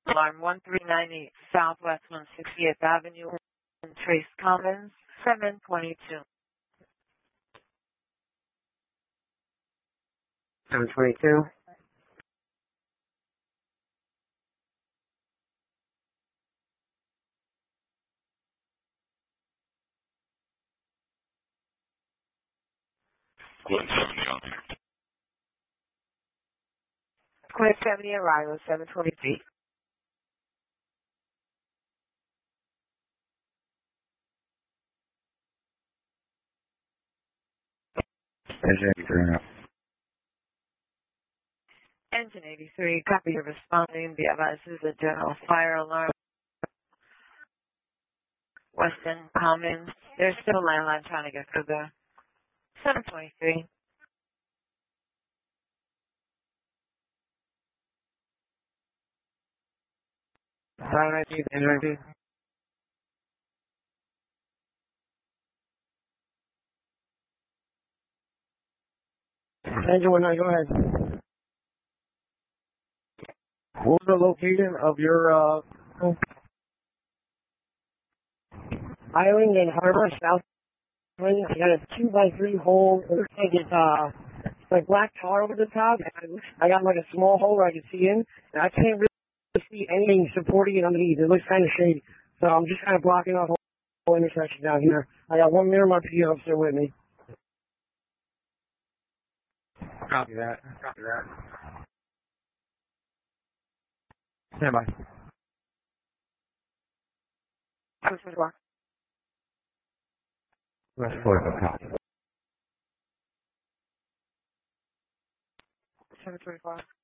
Alarm 1398 Southwest 168th Avenue, Trace Commons, 722. 722. Glen 70 on there. Glen 70 arrival, 723. Engine 83, copy your responding. The advice is a general fire alarm. Western Commons. There's still a landline trying to get through there. 723. Alright, engine 19, go ahead. What was the location of your Island and Harbor, South Island? I got a 2x3 hole. It looks like it's like black tar over the top. I got like a small hole where I can see in, and I can't really see anything supporting it underneath. It looks kind of shady. So I'm just kind of blocking off the whole intersection down here. I got one mirror, my PO upstairs with me. Copy that. Copy that. Stand by. Let's put a copy. 724.